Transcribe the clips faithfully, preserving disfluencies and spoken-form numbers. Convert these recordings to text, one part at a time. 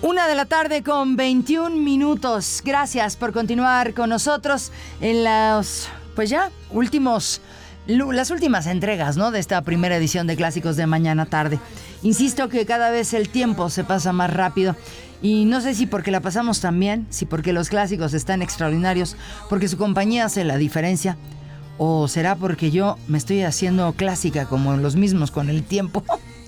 Una de la tarde con veintiún minutos. Gracias por continuar con nosotros en los, pues ya, últimos, las últimas entregas, ¿no? De esta primera edición de Clásicos de Mañana Tarde. Insisto que cada vez el tiempo se pasa más rápido. Y no sé si porque la pasamos tan bien, si porque los clásicos están extraordinarios, porque su compañía hace la diferencia, o será porque yo me estoy haciendo clásica como los mismos con el tiempo.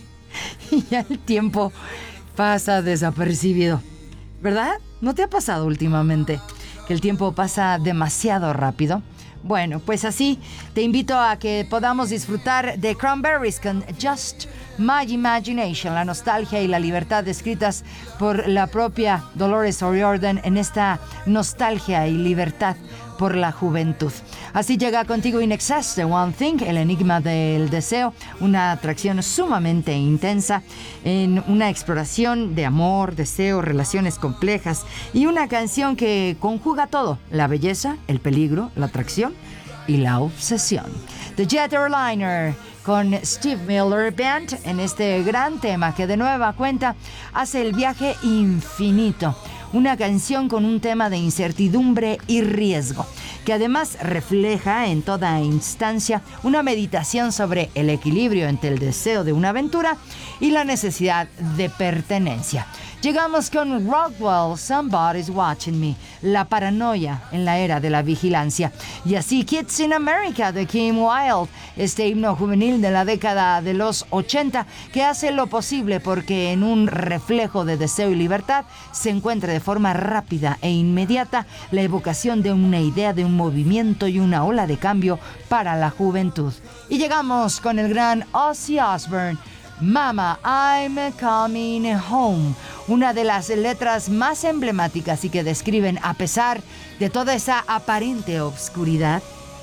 Y ya el tiempo pasa desapercibido, ¿verdad? ¿No te ha pasado últimamente que el tiempo pasa demasiado rápido? Bueno, pues así te invito a que podamos disfrutar de Cranberries con Just My Imagination, la nostalgia y la libertad descritas por la propia Dolores O'Riordan en esta nostalgia y libertad por la juventud. Así llega contigo In Excess de One Thing, el enigma del deseo, una atracción sumamente intensa en una exploración de amor, deseo, relaciones complejas y una canción que conjuga todo, la belleza, el peligro, la atracción y la obsesión. The Jet Airliner con Steve Miller Band en este gran tema que de nueva cuenta hace el viaje infinito. Una canción con un tema de incertidumbre y riesgo, que además refleja en toda instancia una meditación sobre el equilibrio entre el deseo de una aventura y la necesidad de pertenencia. Llegamos con Rockwell, Somebody's Watching Me, la paranoia en la era de la vigilancia. Y así Kids in America de Kim Wilde, este himno juvenil de la década de los ochenta que hace lo posible porque en un reflejo de deseo y libertad se encuentre de forma rápida e inmediata la evocación de una idea, de un movimiento y una ola de cambio para la juventud. Y llegamos con el gran Ozzy Osbourne, Mama, I'm Coming Home, una de las letras más emblemáticas y que describen, a pesar de toda esa aparente obscuridad,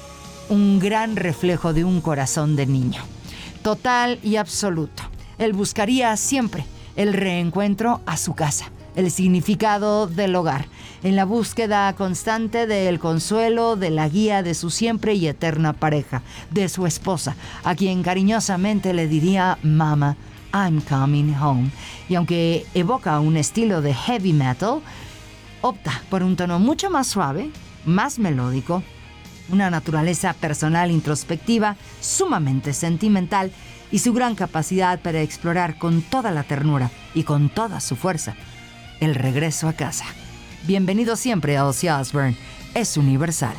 un gran reflejo de un corazón de niño, total y absoluto. Él buscaría siempre el reencuentro a su casa, el significado del hogar, en la búsqueda constante del consuelo, de la guía de su siempre y eterna pareja, de su esposa, a quien cariñosamente le diría Mama, I'm coming home. Y aunque evoca un estilo de heavy metal, opta por un tono mucho más suave, más melódico, una naturaleza personal introspectiva, sumamente sentimental y su gran capacidad para explorar con toda la ternura y con toda su fuerza el regreso a casa. Bienvenido siempre a Ozzy Osbourne, es universal.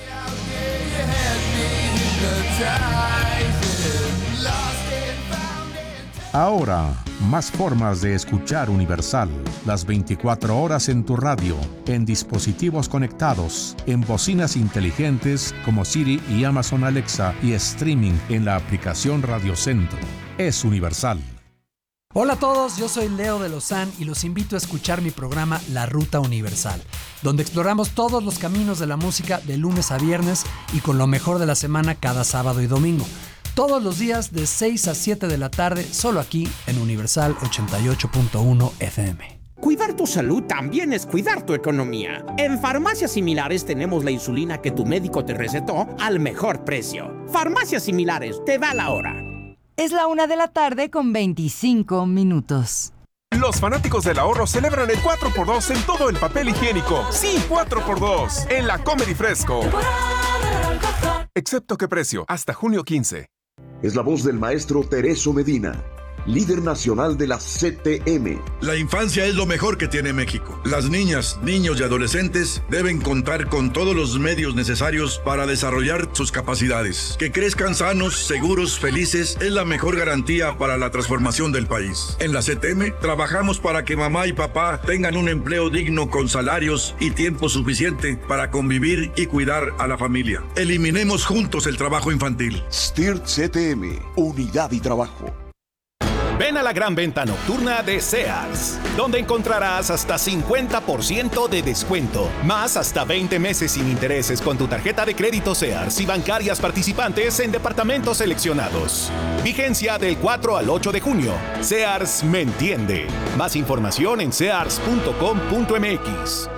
Ahora, más formas de escuchar Universal, las veinticuatro horas en tu radio, en dispositivos conectados, en bocinas inteligentes como Siri y Amazon Alexa y streaming en la aplicación Radio Centro. Es Universal. Hola a todos, yo soy Leo de Lozán y los invito a escuchar mi programa La Ruta Universal, donde exploramos todos los caminos de la música de lunes a viernes y con lo mejor de la semana cada sábado y domingo. Todos los días de seis a siete de la tarde, solo aquí en Universal ochenta y ocho punto uno F M. Cuidar tu salud también es cuidar tu economía. En Farmacias Similares tenemos la insulina que tu médico te recetó al mejor precio. Farmacias Similares, te da la hora. Es la una de la tarde con veinticinco minutos. Los fanáticos del ahorro celebran el cuatro por dos en todo el papel higiénico. Sí, cuatro por dos en la Comer y Fresco. Excepto qué precio, hasta junio quince. Es la voz del maestro Tereso Medina, líder nacional de la C T M. La infancia es lo mejor que tiene México. Las niñas, niños y adolescentes deben contar con todos los medios necesarios para desarrollar sus capacidades. Que crezcan sanos, seguros, felices es la mejor garantía para la transformación del país. En la C T M trabajamos para que mamá y papá tengan un empleo digno con salarios y tiempo suficiente para convivir y cuidar a la familia. Eliminemos juntos el trabajo infantil. S T I R T C T M, Unidad y Trabajo. Ven a la gran venta nocturna de Sears, donde encontrarás hasta cincuenta por ciento de descuento, más hasta veinte meses sin intereses con tu tarjeta de crédito Sears y bancarias participantes en departamentos seleccionados. Vigencia del cuatro al ocho de junio. Sears me entiende. Más información en sears punto com punto m x.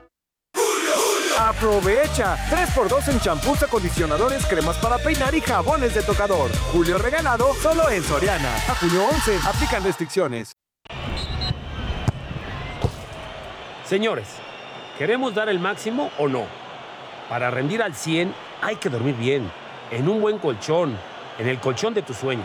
¡Aprovecha! tres por dos en champús, acondicionadores, cremas para peinar y jabones de tocador. Julio regalado solo en Soriana. A junio once, aplican restricciones. Señores, ¿queremos dar el máximo o no? Para rendir al cien hay que dormir bien, en un buen colchón, en el colchón de tus sueños.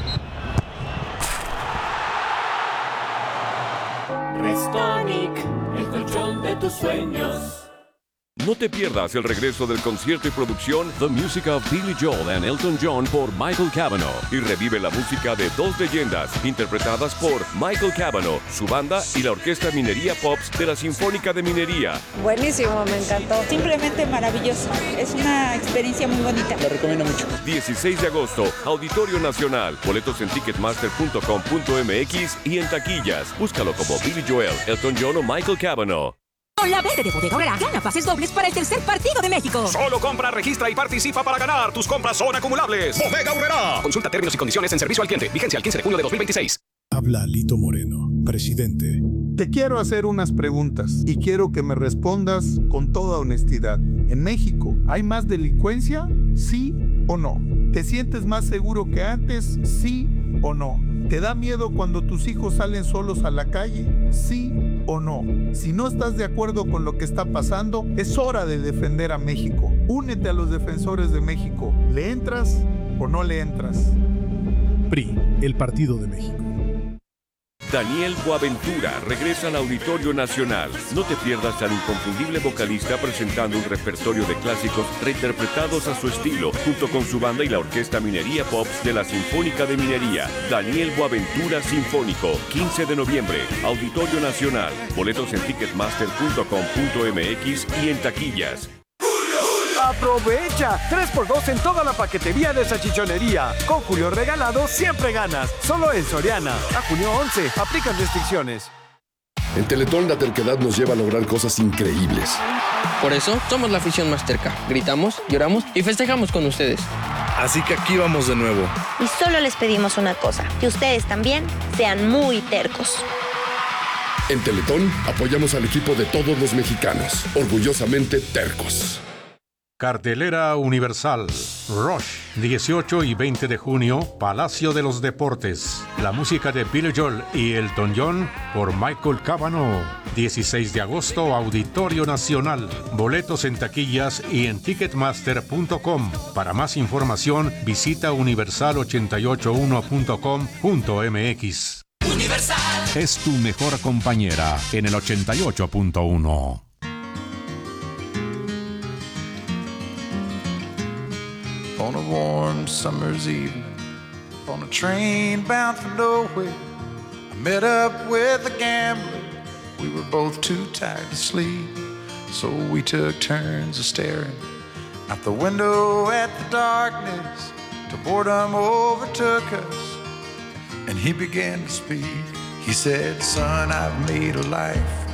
Restonic, el colchón de tus sueños. No te pierdas el regreso del concierto y producción The Music of Billy Joel and Elton John por Michael Cavanaugh y revive la música de dos leyendas interpretadas por Michael Cavanaugh, su banda y la Orquesta Minería Pops de la Sinfónica de Minería. Buenísimo, me encantó. Simplemente maravilloso. Es una experiencia muy bonita. La recomiendo mucho. dieciséis de agosto, Auditorio Nacional. Boletos en ticketmaster punto com punto m x y en taquillas. Búscalo como Billy Joel, Elton John o Michael Cavanaugh. Con la verde de Bodega Aurrera, gana pases dobles para el tercer partido de México. Solo compra, registra y participa para ganar. Tus compras son acumulables. Bodega Aurrera. Consulta términos y condiciones en servicio al cliente. Vigencia al quince de junio de dos mil veintiséis. Habla Lito Moreno, presidente. Te quiero hacer unas preguntas y quiero que me respondas con toda honestidad. ¿En México hay más delincuencia? ¿Sí o no? ¿Te sientes más seguro que antes? ¿Sí o no? ¿Te da miedo cuando tus hijos salen solos a la calle? ¿Sí o no? Si no estás de acuerdo con lo que está pasando, es hora de defender a México. Únete a los defensores de México. ¿Le entras o no le entras? P R I, el Partido de México. Daniel Boaventura regresa al Auditorio Nacional. No te pierdas al inconfundible vocalista presentando un repertorio de clásicos reinterpretados a su estilo, junto con su banda y la Orquesta Minería Pops de la Sinfónica de Minería. Daniel Boaventura Sinfónico, quince de noviembre, Auditorio Nacional. Boletos en ticketmaster punto com punto m x y en taquillas. ¡Aprovecha! tres por dos en toda la paquetería de salchichonería. Con Julio Regalado siempre ganas. Solo en Soriana. A junio once. Aplican restricciones. En Teletón la terquedad nos lleva a lograr cosas increíbles. Por eso somos la afición más terca. Gritamos, lloramos y festejamos con ustedes. Así que aquí vamos de nuevo. Y solo les pedimos una cosa. Que ustedes también sean muy tercos. En Teletón apoyamos al equipo de todos los mexicanos. Orgullosamente tercos. Cartelera Universal. Rush, dieciocho y veinte de junio, Palacio de los Deportes. La música de Billy Joel y Elton John por Michael Cavanaugh. dieciséis de agosto, Auditorio Nacional. Boletos en taquillas y en ticketmaster punto com. Para más información, visita universal ochenta y ocho uno punto com punto m x. Universal es tu mejor compañera en el ochenta y ocho punto uno. On a warm summer's evening, on a train bound for nowhere, I met up with a gambler. We were both too tired to sleep, so we took turns of staring out the window at the darkness till boredom overtook us, and he began to speak. He said, "Son, I've made a life